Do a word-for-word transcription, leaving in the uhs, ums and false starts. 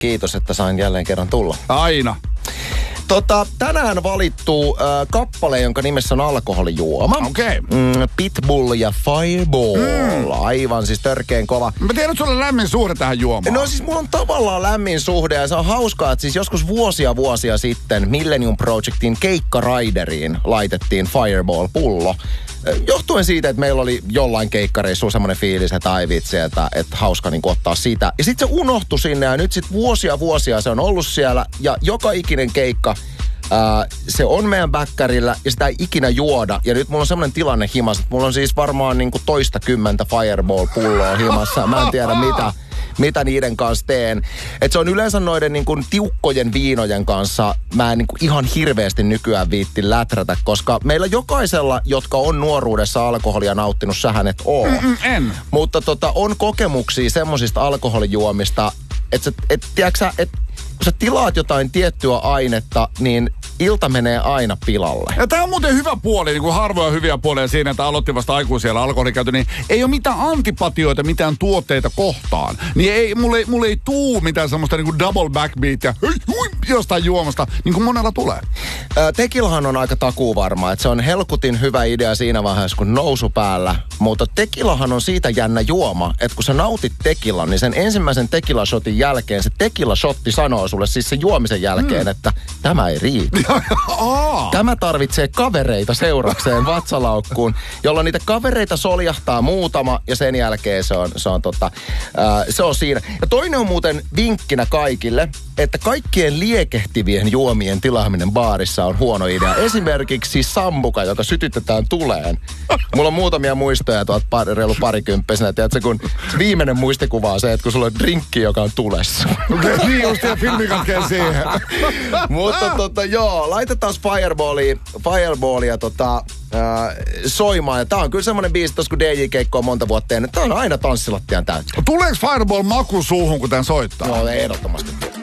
Kiitos, että sain jälleen kerran tulla. Aina. Tota, tänään valittu äh, kappale, jonka nimessä on alkoholijuoma. Okei. Okay. Mm, Pitbull ja Fireball. Mm. Aivan siis törkeen kova. Mä tiedän, että sulla on lämmin suhde tähän juomaan. No siis mulla on tavallaan lämmin suhde ja se on hauskaa, että siis joskus vuosia vuosia sitten Millennium Projectin keikka-raideriin laitettiin Fireball-pullo. Johtuen siitä, että meillä oli jollain keikkareissulla semmoinen fiilis, että ai vitsi, että, että hauska niin ottaa sitä. Ja sitten se unohtui sinne ja nyt sitten vuosia vuosia se on ollut siellä ja joka ikinen keikka ää, se on meidän bäkkärillä ja sitä ei ikinä juoda. Ja nyt mulla on semmoinen tilanne himassa, että mulla on siis varmaan niin kuin toista kymmentä Fireball-pulloa himassa. Mä en tiedä mitä. mitä niiden kanssa teen. Että se on yleensä noiden niin kuin tiukkojen viinojen kanssa mä en niin kuin ihan hirveästi nykyään viitti läträtä, koska meillä jokaisella, jotka on nuoruudessa alkoholia nauttinut, sähän et oo. Mm, en. Mutta tota, on kokemuksia semmosista alkoholijuomista, että sä, et, tiedätkö, et, kun sä tilaat jotain tiettyä ainetta, niin ilta menee aina pilalle. Ja tää on muuten hyvä puoli, niin kuin harvoja hyviä puolia siinä, että aloitti vasta aikuisella alkoholikäytö, niin ei ole mitään antipatioita, mitään tuotteita kohtaan. Niin ei, mulle, mulle ei tuu mitään semmoista niin kuin double backbeatia jostain juomasta, niin kuin monella tulee. Tekilahan on aika takuuvarma, että se on helkutin hyvä idea siinä vaiheessa, kun nousu päällä. Mutta tekilahan on siitä jännä juoma, että kun sä nautit tekilan, niin sen ensimmäisen tekilashotin jälkeen se tekilashotti sanoo sulle siis sen juomisen jälkeen, mm. että tämä ei riitä. Tämä tarvitsee kavereita seurakseen vatsalaukkuun, jolloin niitä kavereita soljahtaa muutama ja sen jälkeen se on, se on, tota, ää, se on siinä. Ja toinen on muuten vinkkinä kaikille, että kaikkien liekehtivien juomien tilaaminen baarissa on huono idea. Esimerkiksi sambuka, joka sytytetään tuleen. Mulla on muutamia muistoja tuolta pari, reilu parikymppisenä. Tiedätkö, kun viimeinen muistikuva on se, että kun sulla on drinkki, joka on tulessa. Okei, okay, niin just ja filmi katkee siihen. Mutta tota joo, laitetaan Fireballia, Fireballia tota, äh, soimaan. Ja tää on kyllä semmonen biisi, tos kun D J-keikko on monta vuotta tehnyt. Tää on aina tanssilattian täyttä. Tuleeko Fireball maku suuhun, kun tän soittaa? Joo, ehdottomasti.